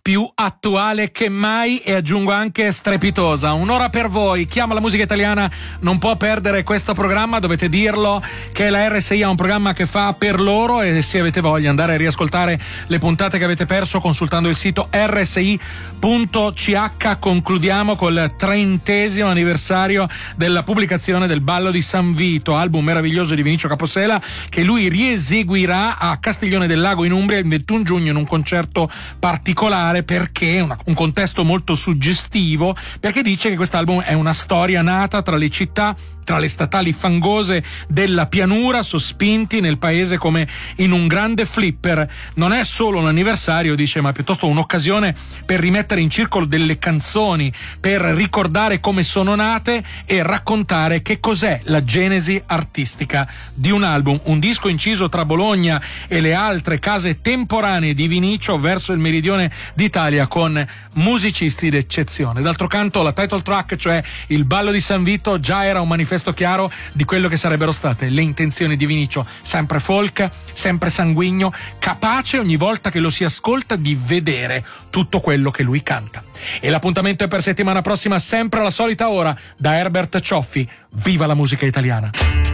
più attuale che mai e aggiungo anche strepitosa. Un'ora per voi. Chi ama la musica italiana non può perdere questo programma, dovete dirlo che la RSI ha un programma che fa per loro, e se avete voglia andare a riascoltare le puntate che avete perso consultando il sito rsi.ch. Concludiamo col 30° anniversario della pubblicazione del Ballo di San Vito, album meraviglioso di Vinicio Capossela, che lui rieseguirà a Castiglione del Lago in Umbria il 21 giugno in un concerto particolare, perché un contesto molto suggestivo, perché dice che quest'album è una storia nata tra le città, tra le statali fangose della pianura, sospinti nel paese come in un grande flipper. Non è solo un anniversario, dice, ma piuttosto un'occasione per rimettere in circolo delle canzoni, per ricordare come sono nate e raccontare che cos'è la genesi artistica di un album, un disco inciso tra Bologna e le altre case temporanee di Vinicio verso il meridione d'Italia, con musicisti d'eccezione. D'altro canto la title track, cioè il Ballo di San Vito, già era un manifesto chiaro di quello che sarebbero state le intenzioni di Vinicio, sempre folk, sempre sanguigno, capace ogni volta che lo si ascolta di vedere tutto quello che lui canta. E l'appuntamento è per settimana prossima, sempre alla solita ora, da Herbert Cioffi. Viva la musica italiana!